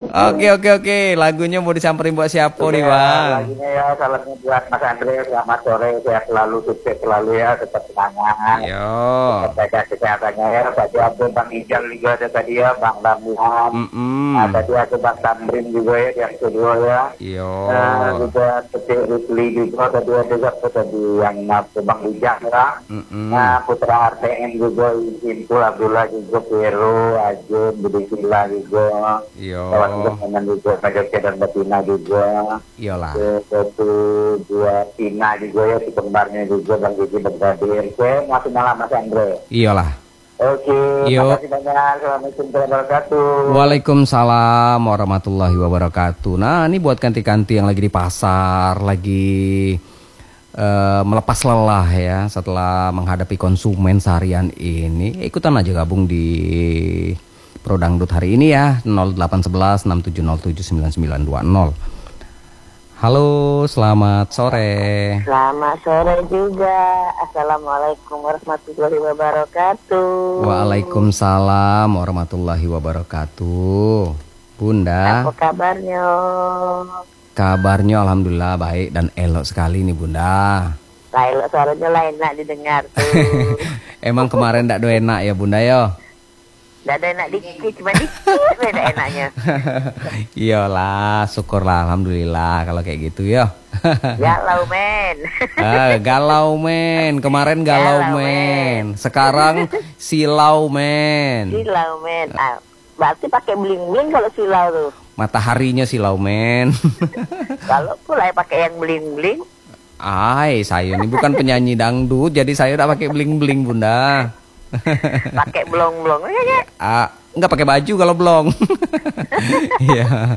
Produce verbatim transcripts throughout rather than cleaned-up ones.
Oke oke oke, lagunya mau disamperin buat siapa nih Ya, Bang? lagunya ya salamnya buat Mas Andre, selamat sore, sehat selalu, sukses selalu ya, tetap semangat. Yo. Tetap jaga kesehatannya ya, tadi ada Bang Ijal juga ada tadi ya, Bang Lamuhan. Mm-mm. Nah, tadi ada Bang Tamrin juga ya, yang kedua ya. Yo. Nah, juga Petik Rusli juga, tadi ada juga tadi yang nafsu Bang Ujang ya. Mm-mm. Nah, Putra R T N juga, Impul Abdullah juga, Vero, Ajun, Budi Sila juga. Yo. Kawan teman juga, Kajok dan Batina juga. Iyalah. Satu dua Tina juga ya, si kembarnya juga, Bang Gigi Bergadir. Oke, masih malam Mas Andre. Iyalah. Oke, Yo. makasih banyak. Assalamualaikum warahmatullahi wabarakatuh. Waalaikumsalam warahmatullahi wabarakatuh. Nah, ini buat kanti-kanti yang lagi di pasar, lagi uh, melepas lelah ya setelah menghadapi konsumen seharian ini. Ikutan aja gabung di Pro Dangdut hari ini ya, nol delapan satu satu enam tujuh nol tujuh sembilan sembilan dua nol. Halo, selamat sore. Selamat sore juga. Assalamualaikum warahmatullahi wabarakatuh. Waalaikumsalam warahmatullahi wabarakatuh. Bunda, Apa kabarnya? kabarnya alhamdulillah baik dan elok sekali nih Bunda. Lain suaranya lain enak didengar tuh. Emang kemarin ndak do enak ya Bunda yo? Nggak ada enak dikit, cuma dikit beda enaknya. Iyalah, syukurlah alhamdulillah kalau kayak gitu yo. Galau men. Ah, galau men, kemarin galau, Galau, men. Sekarang silau men. Silau men. Ah, berarti pakai bling-bling kalau silau tuh. Mataharinya silau men. Kalau pula pakai yang bling-bling. Ay, saya ini bukan penyanyi dangdut, jadi saya udah pakai bling-bling Bunda. Pakai blong-blong ya, ya. Ah, enggak pakai baju kalau blong. Iya.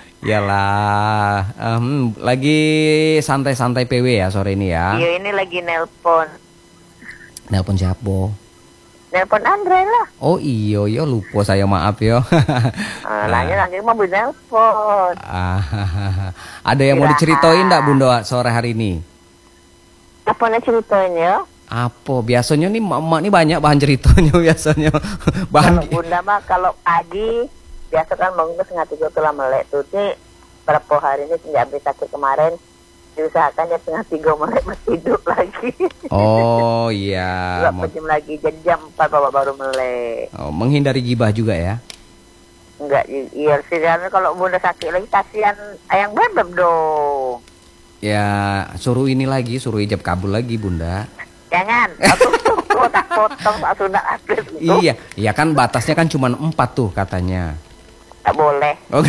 Iyalah. Um, lagi santai-santai P W ya sore ini ya. Iya, ini lagi nelpon. Nelpon siapa? Nelpon Andre lah. Oh iya, iya lupa saya, maaf yo. Ah, nanya lagi mau nelpon. Ah, ada yang mau diceritain enggak Bunda sore hari ini? Apa nih ceritanya? Apa? Biasanya nih emak nih banyak bahan ceritanya biasanya. Bahan Kalau Bunda mah kalau pagi biasa kan bangun ke setengah tiga tuh lah melek tuh. Ini berapa hari ini sejak berita sakit kemarin diusahakan ya setengah tiga melek masih hidup lagi. Oh iya. Dua jam lagi jadi jam empat bawa baru melek. Oh, menghindari gibah juga ya? Enggak, iya sih kalau Bunda sakit lagi kasihan ayang bebek dong. Ya suruh ini lagi, suruh ijab kabul lagi Bunda. Jangan, aku tak potong tak sunat atlet itu. Iya, iya kan batasnya kan cuma empat tuh katanya. Tak boleh. Oh.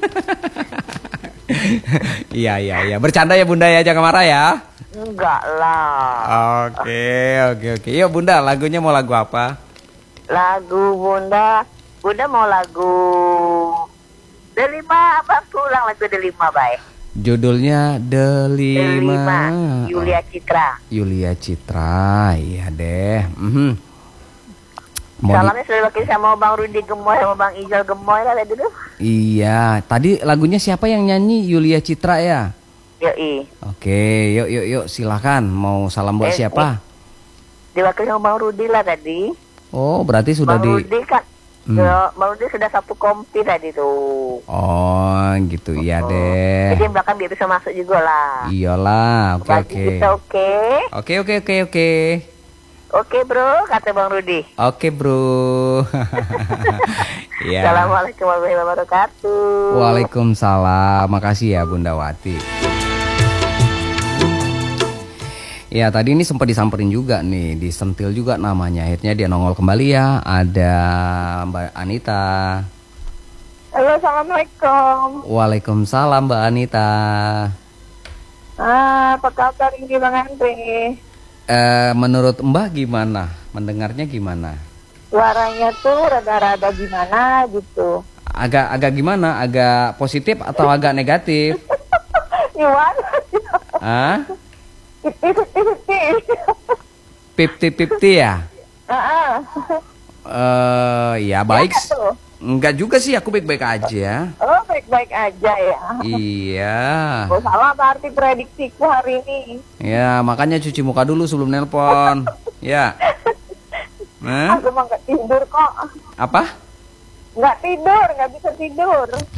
Iya iya iya, bercanda ya Bunda ya, jangan marah ya. Enggak lah. Oke oke oke. Iya Bunda, lagunya mau lagu apa? Lagu Bunda, Bunda mau lagu Delima apa pulang lagu Delima baik. Judulnya Delima. Delima, Yulia Citra. Yulia Citra, iya deh. Mm-hmm. Mau Salamnya selalu wakil sama Bang Rudi Gemoy sama Bang Ijal Gemoy lah tadi dulu. Iya, tadi lagunya siapa yang nyanyi? Yulia Citra ya? Yoi. Oke, yuk yuk yuk silakan. Mau salam buat Eh, siapa? eh. Diwakili sama Bang Rudi lah tadi. Oh, berarti sudah Bang di Rudi kan, Hmm. ya, Bang Rudi sudah satu kompi tadi tuh. Oh, gitu iya deh. Jadi yang belakang dia bisa masuk juga lah. Iyalah, oke Bagi oke. kita oke. Oke oke oke oke. Oke bro, kata Bang Rudi. Oke, Bro. Ya. Assalamualaikum warahmatullahi wabarakatuh. Waalaikumsalam. Makasih ya Bunda Wati. Ya tadi ini sempat disamperin juga nih, disentil juga namanya. Akhirnya dia nongol kembali ya. Ada Mbak Anita. Halo, assalamualaikum. Waalaikumsalam Mbak Anita. Ah, apa kabar ini Bang Andre? Eh, menurut Mbak gimana? Mendengarnya gimana? Suaranya tuh rada-rada gimana gitu. Agak agak gimana? Agak positif atau agak negatif? Gimana? Ah? Iti-iti. Pipti-pipti ya? Heeh. Eh, ya baik. Ya, tuh. Enggak juga sih, aku baik-baik aja. Oh, baik-baik aja ya. Iya. Oh, salah berarti prediksiku hari ini. Ya, makanya cuci muka dulu sebelum nelpon. Ya. Nah, Aku mah nggak tidur kok. apa? Nggak tidur, nggak bisa tidur.